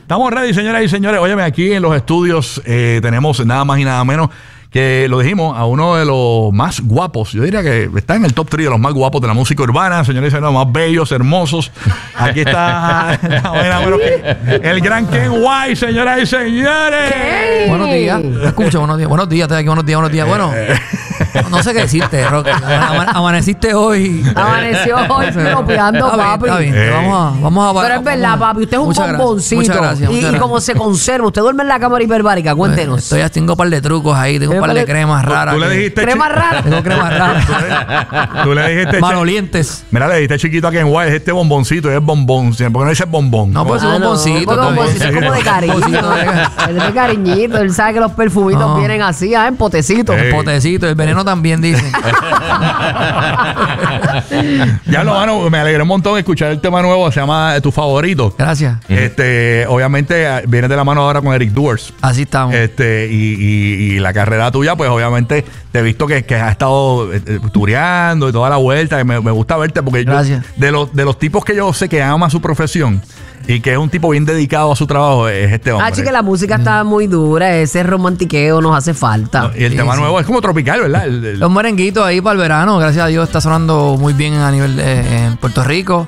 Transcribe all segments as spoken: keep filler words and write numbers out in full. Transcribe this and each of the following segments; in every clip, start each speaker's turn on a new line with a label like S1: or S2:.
S1: Estamos ready, señoras y señores. Óyeme, aquí en los estudios eh, tenemos nada más y nada menos que, lo dijimos, a uno de los más guapos. Yo diría que está en el top tres de los más guapos de la música urbana, señores y señores, los más bellos, hermosos. Aquí está nada menos que el gran Ken White, señoras y señores.
S2: ¿Qué? Buenos días. Escucha, buenos días. Buenos días, estoy aquí, buenos días, buenos días. Bueno, no sé qué decirte, Rocky. Ama- amaneciste hoy.
S3: Amaneció hoy piropeando, papi.
S2: Está bien, está bien.
S3: Eh.
S2: Vamos a, vamos a
S3: Pero es verdad, papi, usted es un
S2: Muchas
S3: bomboncito.
S2: Gracias, muchas gracias,
S3: y,
S2: muchas
S3: y
S2: gracias.
S3: como se conserva, usted duerme en la cámara hiperbárica, cuéntenos.
S2: Estoy ya tengo un par de trucos ahí, tengo un par de cremas raras.
S1: Tú le
S2: que-
S1: dijiste
S3: Crema
S1: chi-
S3: rara.
S2: Tengo cremas raras.
S1: Tú le dijiste
S2: Malolientes.
S1: Mira, le dijiste chiquito a Ken White, es este bomboncito y es bombón. ¿Por qué no dices bombón?
S2: No, pues es
S3: Ah,
S2: un
S3: no,
S2: bomboncito.
S3: porque
S2: también.
S3: bomboncito es como de cariño.
S2: Bomboncito, eh.
S3: Es de cariñito. Él sabe que los perfumitos
S2: No.
S3: vienen así, ah, en potecitos.
S1: Eh.
S2: Potecito, el veneno también dicen.
S1: Ya lo mano, me alegré un montón de escuchar el tema nuevo, se llama Tu Favorito.
S2: Gracias.
S1: Este, obviamente eh, viene de la mano ahora con Eric Duers.
S2: Así estamos.
S1: Este, y, y, y la carrera tuya, pues obviamente te he visto que, que has estado eh, eh, tureando y toda la vuelta. Y me, me gusta verte porque yo,
S2: Gracias.
S1: de los de los tipos que yo sé que ama su profesión y que es un tipo bien dedicado a su trabajo, es este hombre.
S3: Ah, chica, la música está muy dura. Ese romantiqueo nos hace falta.
S1: Y el
S2: Sí,
S1: tema
S2: sí.
S1: nuevo es como tropical, ¿verdad? El- el-
S2: Los merenguitos ahí para el verano, gracias a Dios, está sonando muy bien a nivel de, en Puerto Rico.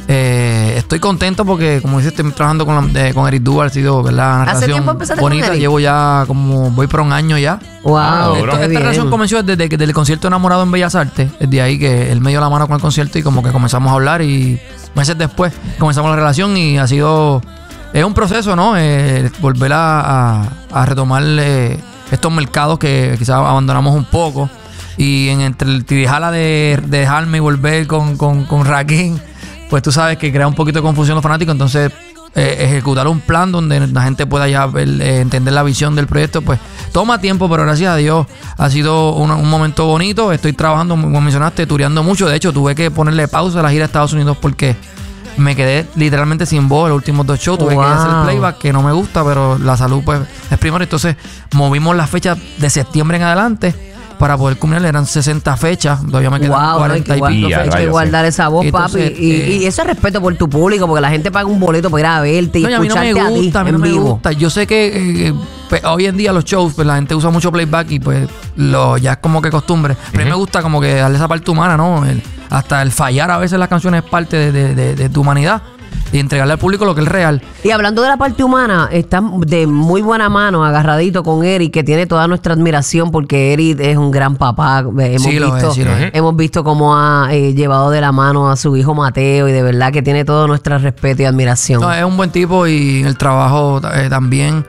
S2: Eh, estoy contento porque, como dices, estoy trabajando con, la- eh, con Eric Duval, ha sido, ¿verdad? Una
S3: ¿Hace
S2: relación
S3: tiempo empezaste con
S2: bonita.
S3: Eric?
S2: Llevo ya como, voy por un año ya.
S3: Wow,
S1: Ah,
S2: Esto-
S1: bro.
S2: esta
S3: qué bien.
S2: relación comenzó desde que del concierto Enamorado en Bellas Artes. Desde ahí que él me dio la mano con el concierto y como que comenzamos a hablar y meses después comenzamos la relación y ha sido... Es un proceso, ¿no? Eh, volver a, a- a retomar eh, estos mercados que quizás abandonamos un poco. Y en entre el tirijala de, de dejarme y volver con, con, con Rakim, pues tú sabes que crea un poquito de confusión los fanáticos. Entonces, eh, ejecutar un plan donde la gente pueda ya ver, eh, entender la visión del proyecto, pues toma tiempo, pero gracias a Dios ha sido un, un momento bonito. Estoy trabajando, como mencionaste, tureando mucho. De hecho, tuve que ponerle pausa a la gira de Estados Unidos porque me quedé literalmente sin voz los últimos dos shows. Tuve
S3: Wow.
S2: que hacer playback, que no me gusta, pero la salud pues es primero. Entonces movimos las fechas de septiembre en adelante para poder cumplir. Eran sesenta fechas, todavía me quedan
S3: Wow, no hay
S2: cuarenta
S3: que,
S2: y
S3: guard-
S2: pico
S1: Y a
S3: hay que
S2: fechas.
S1: rayos,
S3: guardar
S1: sí.
S3: esa voz,
S2: Entonces,
S3: papi. Y,
S2: eh,
S3: y eso es respeto por tu público, porque la gente paga un boleto para ir a verte y
S2: No, y a mí no me
S3: escucharte
S2: gusta, a,
S3: a ti
S2: mí no
S3: en
S2: me
S3: vivo.
S2: gusta. Yo sé que eh, pues, hoy en día los shows, pues la gente usa mucho playback y pues lo, ya es como que costumbre. Pero a mí me gusta como que darle esa parte humana, ¿no? El- hasta el fallar a veces las canciones es parte de, de- de- de tu humanidad y entregarle al público lo que es real.
S3: Y hablando de la parte humana, está de muy buena mano, agarradito con Eric, que tiene toda nuestra admiración porque Eric es un gran papá. Eh, Hemos
S2: Sí, lo
S3: visto,
S2: es, sí, lo es.
S3: hemos visto cómo ha eh, llevado de la mano a su hijo Mateo y de verdad que tiene todo nuestro respeto y admiración.
S2: No, es un buen tipo y el trabajo eh, también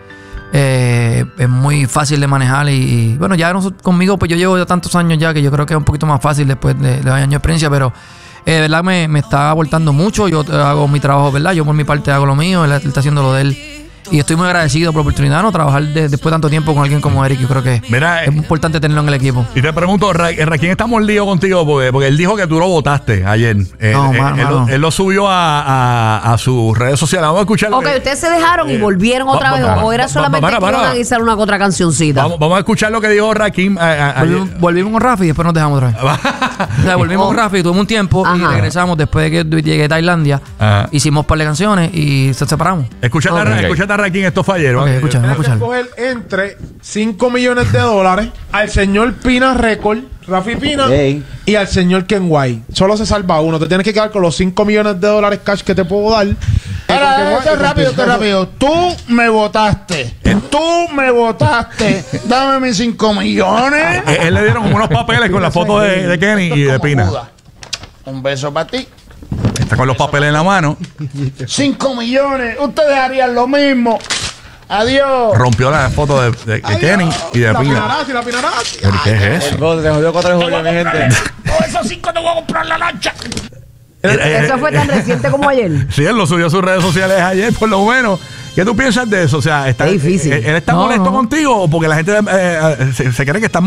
S2: eh, es muy fácil de manejar y, y, bueno, ya nosotros, conmigo pues yo llevo ya tantos años ya que yo creo que es un poquito más fácil después de, de años de experiencia, pero eh, de verdad me, me está aportando mucho. Yo eh, hago mi trabajo, ¿verdad? Yo por mi parte hago lo mío, él, él está haciendo lo de él. Y estoy muy agradecido por la oportunidad, ¿no? Trabajar de- después de tanto tiempo con alguien como Eric. Yo creo que
S1: Mira,
S2: es importante tenerlo en el equipo.
S1: y te pregunto, Ra- eh, Rakim está mordido contigo porque, porque él dijo que tú lo votaste ayer. Eh,
S2: No,
S1: eh,
S2: mano,
S1: él, lo,
S2: mano.
S1: él lo subió a, a, a sus redes sociales. Vamos a escucharlo.
S3: Ok, ustedes se dejaron y
S1: Eh,
S3: volvieron
S1: va-
S3: otra
S1: va-
S3: vez,
S1: va-
S3: o era
S1: va-
S3: solamente
S1: para,
S3: que
S1: para.
S3: iban a guisar una que otra cancioncita.
S1: Vamos, vamos a escuchar lo que dijo Rakim. a- a- ayer.
S2: Volvimos, volvimos con Rafi y después nos dejamos otra vez. O sea, volvimos con Rafi, tuvimos un tiempo y
S3: Ajá.
S2: regresamos después de que llegué a Tailandia.
S1: Ajá.
S2: Hicimos un par de canciones y se separamos.
S1: Escúchate, a,
S3: Ok.
S1: Ra- escúchate a Rakim, esto fue ayer.
S2: Ok,
S1: Vamos-
S2: escucha, vamos a escucharlo.
S4: coger entre cinco millones de dólares al señor Pina Record, Rafi Pina,
S5: Ey.
S4: y al señor Ken White. Solo se salva uno. Te tienes que quedar con los cinco millones de dólares cash que te puedo dar.
S5: Espera, esto es rápido, esto es rápido. Tú me votaste. Tú me votaste. Dame mis cinco millones.
S1: Eh, él le dieron como unos papeles con la foto de, de Kenny y de
S5: Como
S1: Pina.
S5: Judas. Un beso para ti.
S1: Está con los papeles en la mano.
S5: Cinco millones. Ustedes harían lo mismo. Adiós.
S1: Rompió la foto de, de- de Kenny y de
S4: La
S1: Pina.
S4: Pinarazzi, la Pinarazzi.
S1: Pero, ¿qué es eso?
S6: Te jodió cuatro de julio, mi gente.
S5: Con esos cinco te voy a comprar la lancha.
S1: Eh, eh,
S3: Eso fue tan reciente como ayer.
S1: Sí, él lo subió a sus redes sociales ayer, por lo menos. ¿Qué tú piensas de eso? O sea, está,
S3: Es difícil.
S1: ¿él está
S2: No,
S1: molesto
S2: no.
S1: contigo o porque la gente eh, eh, se, se cree que está